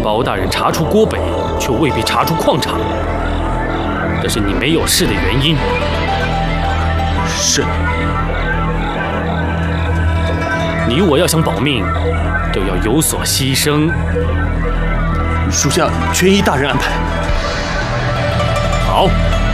包大人查出郭北，却未必查出矿场，这是你没有事的原因。 是。 你我要想保命，就要有所牺牲。 属下全依大人安排。 好，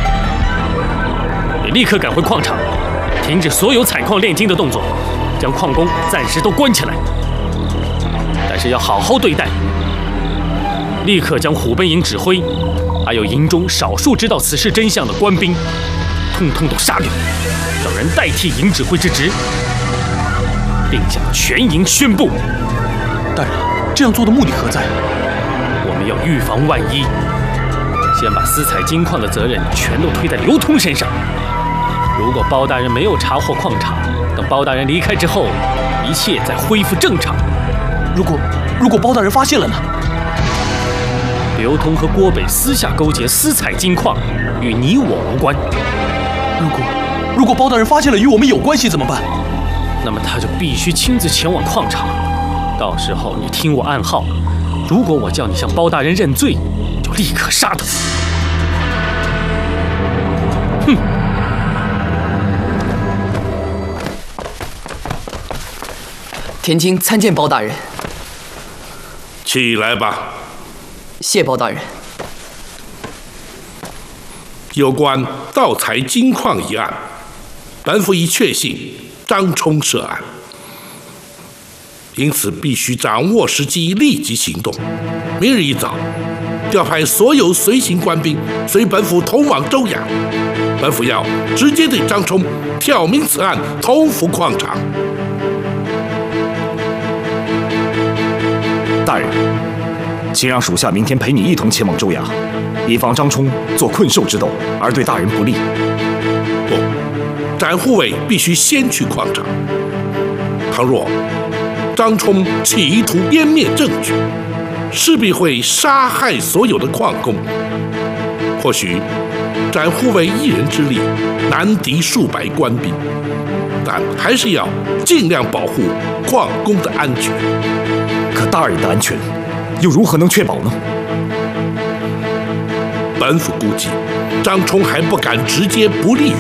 你立刻赶回矿场，停止所有采矿炼金的动作，将矿工暂时都关起来。但是要好好对待，立刻将虎贲营指挥，还有营中少数知道此事真相的官兵，通通都杀掉，让人代替营指挥之职，并向全营宣布： 大人，这样做的目的何在？ 我们要预防万一，先把私采金矿的责任全都推在刘通身上。如果包大人没有查获矿场，等包大人离开之后，一切再恢复正常。 如果包大人发现了呢？ 刘通和郭北私下勾结私采金矿，与你我无关。 如果包大人发现了与我们有关系怎么办？ 那么他就必须亲自前往矿场。到时候你听我暗号，如果我叫你向包大人认罪，就立刻杀他。哼！ 田青参见包大人。 起来吧。 谢包大人。 有关盗采金矿一案，本府已确信张冲涉案，因此必须掌握时机，立即行动。明日一早，调派所有随行官兵随本府同往州衙。本府要直接对张冲挑明此案，同服矿场。 大人，请让属下明天陪你一同前往州衙，以防张冲做困兽之斗而对大人不利。 不，展护卫必须先去矿场。倘若张冲企图湮灭证据，势必会杀害所有的矿工。或许展护卫一人之力难敌数百官兵，但还是要尽量保护矿工的安全。 可大人的安全又如何能确保呢？ 本府估计，张冲还不敢直接不利于